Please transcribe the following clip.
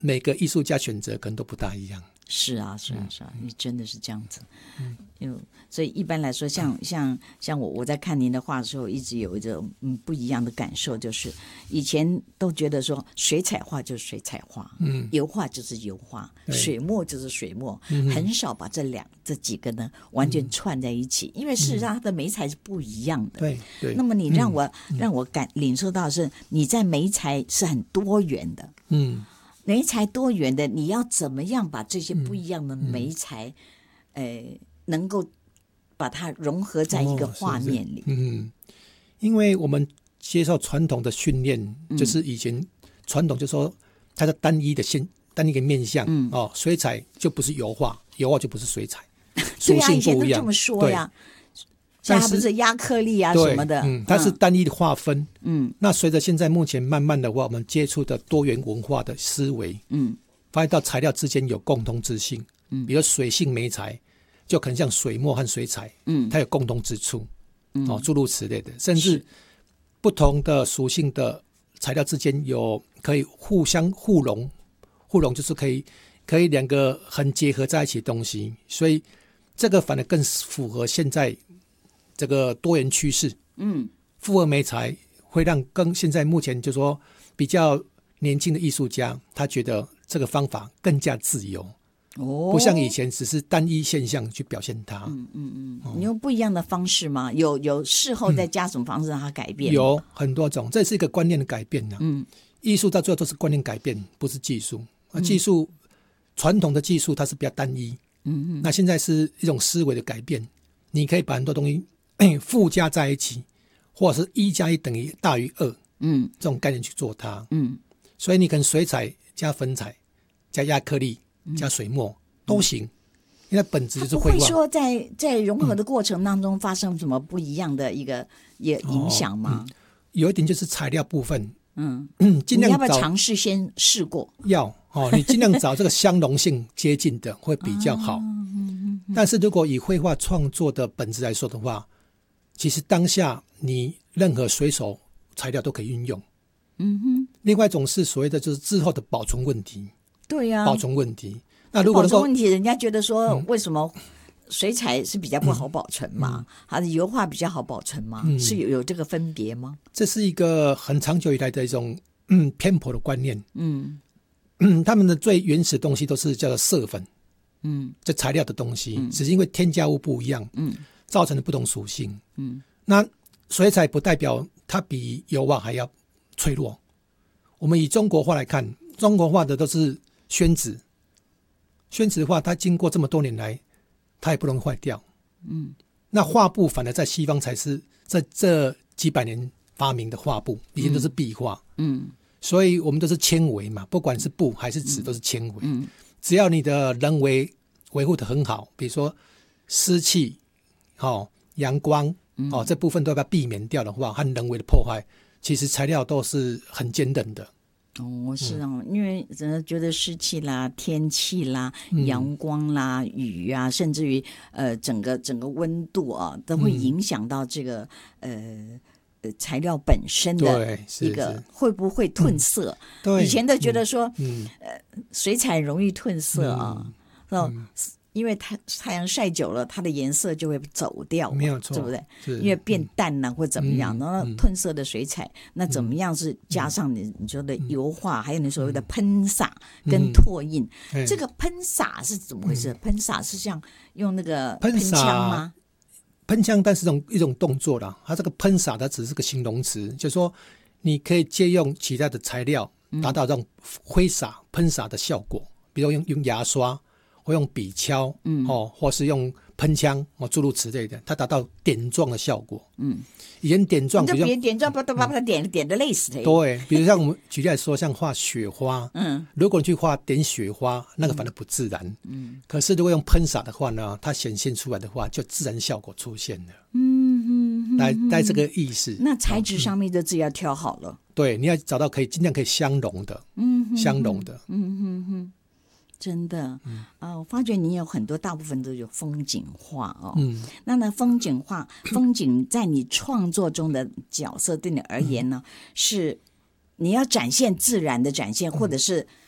每个艺术家选择可能都不大一样。 是啊，你真的是这样子。所以一般来说，像我在看您的画的时候，一直有一种不一样的感受，就是以前都觉得说水彩画就是水彩画，油画就是油画，水墨就是水墨，很少把这几个呢完全串在一起，因为事实上它的媒材是不一样的。 对。 那么你让我领受到的是你在媒材是很多元的。媒材多元的，你要怎么样把这些不一样的媒材，能够把它融合在一个画面里？ 因为我们接受传统的训练，就是以前传统就说它是单一个面向，水彩就不是油画，油画就不是水彩，属性不一样。对啊，以前都这么说呀。它不是亚克力啊什么的， 它是单一的划分。那随着现在目前慢慢的话，我们接触的多元文化的思维，发现到材料之间有共通之性。比如水性媒材，就可能像水墨和水彩，它有共通之处，诸如此类的，甚至不同的属性的材料之间有可以互相互融就是可以两个很结合在一起的东西，所以这个反而更符合现在这个多元趋势。复合媒材会让现在目前就说比较年轻的艺术家，他觉得这个方法更加自由，不像以前只是单一现象去表现它。 你用不一样的方式吗？有事后再加什么方式让它改变？ 有很多种，这是一个观念的改变。艺术到最后都是观念改变，不是技术。技术传统的技术它是比较单一，那现在是一种思维的改变，你可以把很多东西附加在一起，或者是1+1等于大于2，这种概念去做它。所以你可能水彩加粉彩加亚克力加水墨都行，因为本质就是绘画。 不会说在融合的过程当中发生什么不一样的一个影响吗？ 有一点就是材料部分， 尽量你要不要尝试先试过？ 要你尽量找这个相容性接近的会比较好。但是如果以绘画创作的本质来说的话，其实当下你任何随手材料都可以运用。另外一种是所谓的就是之后的保存问题。 对呀， 保存问题。那如果保存问题，人家觉得说为什么水彩是比较不好保存嘛，还是油画比较好保存嘛？是有这个分别吗？ 这是一个很长久以来的一种偏颇的观念。他们的最原始的东西都是叫做色粉，这材料的东西，只是因为添加物不一样，造成的不同属性。那水彩不代表它比油画还要脆弱。我们以中国画来看，中国画的都是宣纸，宣纸画它经过这么多年来，它也不容易坏掉。那画布反而在西方才是在这几百年发明的画布，以前都是壁画。所以我们都是纤维嘛，不管是布还是纸都是纤维。只要你的人为维护得很好，比如说湿气、阳光、这部分都要把它避免掉的话，和人为的破坏，其实材料都是很坚韧的。 是因为觉得湿气啦、天气啦、阳光啦、雨啊，甚至于整个温度啊，都会影响到这个材料本身的一个会不会褪色。以前都觉得说水彩容易褪色啊，因为太阳晒久了，它的颜色就会走掉， 没有错， 对不对？因为变淡了或怎么样，然后褪色的水彩，那怎么样是加上你说的油画，还有你所谓的喷洒跟拓印？这个喷洒是怎么回事？喷洒是像用那个喷枪吗？ 喷枪，但是一种动作啦。它这个喷洒它只是个形容词，就是说你可以借用其他的材料，达到这种挥洒、喷洒的效果，比如用牙刷。或用笔敲，或是用喷枪，诸如此类的，它达到点状的效果。以前点状， 你就点状，把它点得累死了。 对，比如像我们举例来说，像画雪花，如果你去画点雪花，那个反而不自然。可是如果用喷洒的话呢，它显现出来的话，就自然效果出现了。来这个意思。 那材质上面的字要挑好了。 对，你要找到尽量可以相容的，相容的。 真的我发觉你有很多大部分都有风景画那风景画风景在你创作中的角色对你而言呢，是你要展现自然的展现，或者是